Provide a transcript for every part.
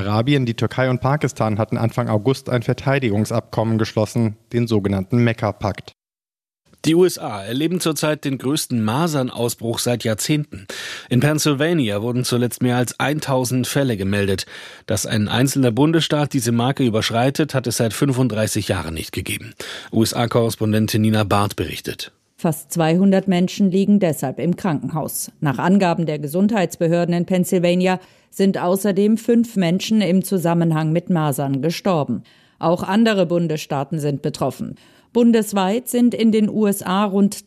Saudi-Arabien, die Türkei und Pakistan hatten Anfang August ein Verteidigungsabkommen geschlossen, den sogenannten Mekka-Pakt. Die USA erleben zurzeit den größten Masernausbruch seit Jahrzehnten. In Pennsylvania wurden zuletzt mehr als 1000 Fälle gemeldet. Dass ein einzelner Bundesstaat diese Marke überschreitet, hat es seit 35 Jahren nicht gegeben. USA-Korrespondentin Nina Barth berichtet. Fast 200 Menschen liegen deshalb im Krankenhaus. Nach Angaben der Gesundheitsbehörden in Pennsylvania sind außerdem 5 Menschen im Zusammenhang mit Masern gestorben. Auch andere Bundesstaaten sind betroffen. Bundesweit sind in den USA rund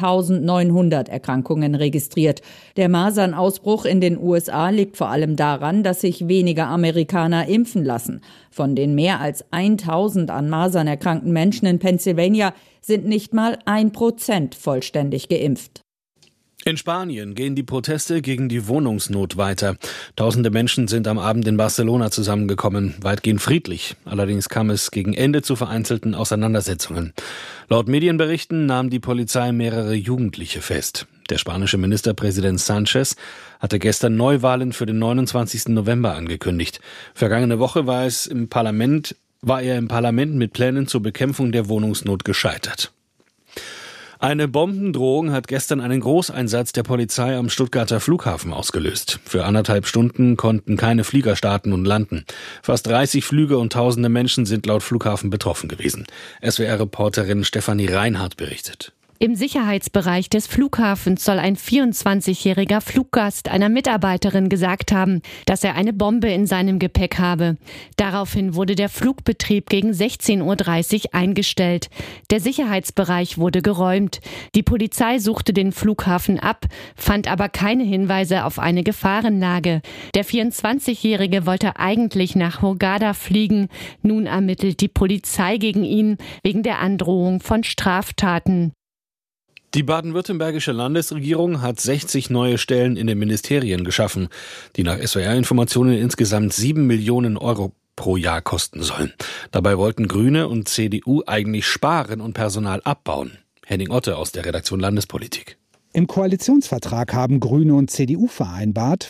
3.900 Erkrankungen registriert. Der Masernausbruch in den USA liegt vor allem daran, dass sich weniger Amerikaner impfen lassen. Von den mehr als 1.000 an Masern erkrankten Menschen in Pennsylvania sind nicht mal 1% vollständig geimpft. In Spanien gehen die Proteste gegen die Wohnungsnot weiter. Tausende Menschen sind am Abend in Barcelona zusammengekommen, weitgehend friedlich. Allerdings kam es gegen Ende zu vereinzelten Auseinandersetzungen. Laut Medienberichten nahm die Polizei mehrere Jugendliche fest. Der spanische Ministerpräsident Sánchez hatte gestern Neuwahlen für den 29. November angekündigt. Vergangene Woche war er im Parlament mit Plänen zur Bekämpfung der Wohnungsnot gescheitert. Eine Bombendrohung hat gestern einen Großeinsatz der Polizei am Stuttgarter Flughafen ausgelöst. Für 1,5 Stunden konnten keine Flieger starten und landen. Fast 30 Flüge und tausende Menschen sind laut Flughafen betroffen gewesen. SWR-Reporterin Stefanie Reinhardt berichtet. Im Sicherheitsbereich des Flughafens soll ein 24-jähriger Fluggast einer Mitarbeiterin gesagt haben, dass er eine Bombe in seinem Gepäck habe. Daraufhin wurde der Flugbetrieb gegen 16:30 Uhr eingestellt. Der Sicherheitsbereich wurde geräumt. Die Polizei suchte den Flughafen ab, fand aber keine Hinweise auf eine Gefahrenlage. Der 24-jährige wollte eigentlich nach Hurghada fliegen. Nun ermittelt die Polizei gegen ihn wegen der Androhung von Straftaten. Die baden-württembergische Landesregierung hat 60 neue Stellen in den Ministerien geschaffen, die nach SWR-Informationen insgesamt 7 Millionen Euro pro Jahr kosten sollen. Dabei wollten Grüne und CDU eigentlich sparen und Personal abbauen. Henning Otte aus der Redaktion Landespolitik. Im Koalitionsvertrag haben Grüne und CDU vereinbart,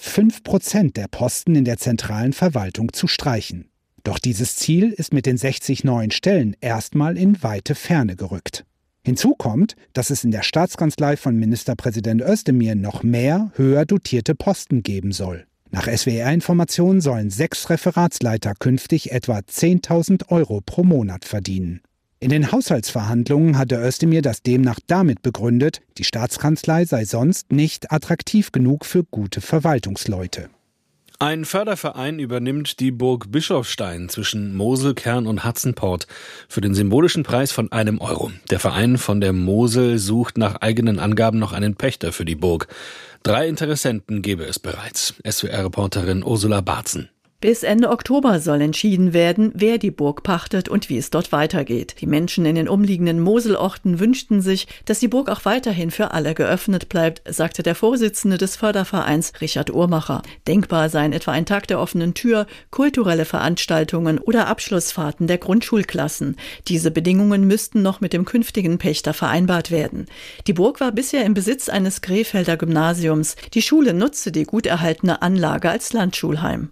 5% der Posten in der zentralen Verwaltung zu streichen. Doch dieses Ziel ist mit den 60 neuen Stellen erstmal in weite Ferne gerückt. Hinzu kommt, dass es in der Staatskanzlei von Ministerpräsident Özdemir noch mehr höher dotierte Posten geben soll. Nach SWR-Informationen sollen 6 Referatsleiter künftig etwa 10.000 Euro pro Monat verdienen. In den Haushaltsverhandlungen hatte Özdemir das demnach damit begründet, die Staatskanzlei sei sonst nicht attraktiv genug für gute Verwaltungsleute. Ein Förderverein übernimmt die Burg Bischofstein zwischen Mosel, Kern und Hatzenport für den symbolischen Preis von 1 Euro. Der Verein von der Mosel sucht nach eigenen Angaben noch einen Pächter für die Burg. 3 Interessenten gäbe es bereits. SWR-Reporterin Ursula Barzen. Bis Ende Oktober soll entschieden werden, wer die Burg pachtet und wie es dort weitergeht. Die Menschen in den umliegenden Moselorten wünschten sich, dass die Burg auch weiterhin für alle geöffnet bleibt, sagte der Vorsitzende des Fördervereins Richard Uhrmacher. Denkbar seien etwa ein Tag der offenen Tür, kulturelle Veranstaltungen oder Abschlussfahrten der Grundschulklassen. Diese Bedingungen müssten noch mit dem künftigen Pächter vereinbart werden. Die Burg war bisher im Besitz eines Krefelder Gymnasiums. Die Schule nutzte die gut erhaltene Anlage als Landschulheim.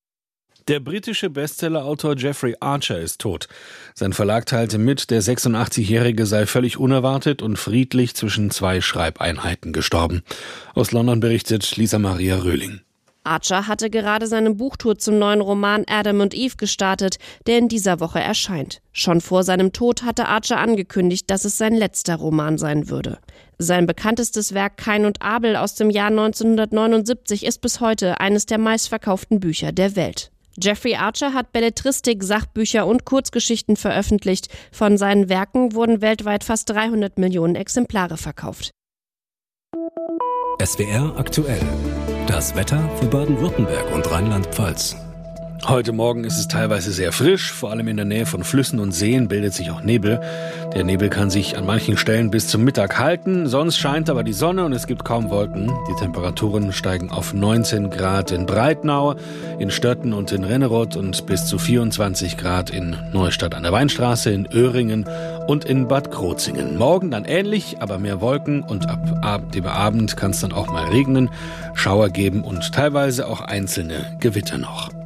Der britische Bestsellerautor Jeffrey Archer ist tot. Sein Verlag teilte mit, der 86-Jährige sei völlig unerwartet und friedlich zwischen 2 Schreibeinheiten gestorben. Aus London berichtet Lisa Maria Röhling. Archer hatte gerade seine Buchtour zum neuen Roman Adam und Eve gestartet, der in dieser Woche erscheint. Schon vor seinem Tod hatte Archer angekündigt, dass es sein letzter Roman sein würde. Sein bekanntestes Werk Kain und Abel aus dem Jahr 1979 ist bis heute eines der meistverkauften Bücher der Welt. Jeffrey Archer hat Belletristik, Sachbücher und Kurzgeschichten veröffentlicht. Von seinen Werken wurden weltweit fast 300 Millionen Exemplare verkauft. SWR aktuell. Das Wetter für Baden-Württemberg und Rheinland-Pfalz. Heute Morgen ist es teilweise sehr frisch, vor allem in der Nähe von Flüssen und Seen bildet sich auch Nebel. Der Nebel kann sich an manchen Stellen bis zum Mittag halten, sonst scheint aber die Sonne und es gibt kaum Wolken. Die Temperaturen steigen auf 19 Grad in Breitnau, in Stötten und in Renneroth und bis zu 24 Grad in Neustadt an der Weinstraße, in Öhringen und in Bad Krozingen. Morgen dann ähnlich, aber mehr Wolken und ab dem Abend kann es dann auch mal regnen, Schauer geben und teilweise auch einzelne Gewitter noch.